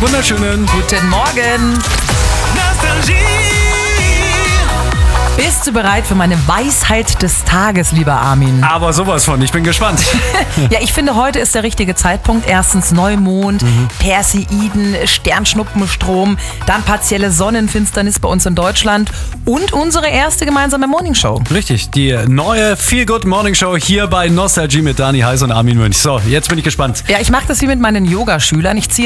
wunderschönen Guten Morgen. Bist du bereit für meine Weisheit des Tages, lieber Armin? Aber sowas von, ich bin gespannt. Ja, ich finde, heute ist der richtige Zeitpunkt. Erstens Neumond, Perseiden, Sternschnuppenstrom, dann partielle Sonnenfinsternis bei uns in Deutschland und unsere erste gemeinsame Morningshow. Richtig, die neue Feel Good Morning Show hier bei Nostalgie mit Dani Heiß und Armin Münch. So, jetzt bin ich gespannt. Ja, ich mache das wie mit meinen Yogaschülern. Ich ziehe